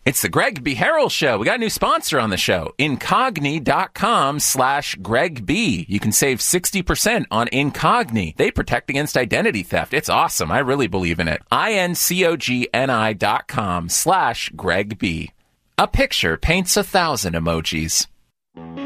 It's the Greg B. Harrell Show. We got a new sponsor on the show, Incogni.com/Greg B. You can save 60% on Incogni. They protect against identity theft. It's awesome. I really believe in it. Incogni.com/Greg B. A picture paints 1,000 emojis.